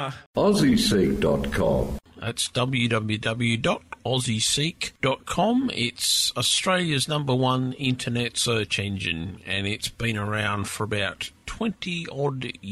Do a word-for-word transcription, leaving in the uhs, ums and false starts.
are aussie seek dot com. That's w w w dot aussie seek dot com. It's Australia's number one internet search engine, and it's been around for about twenty odd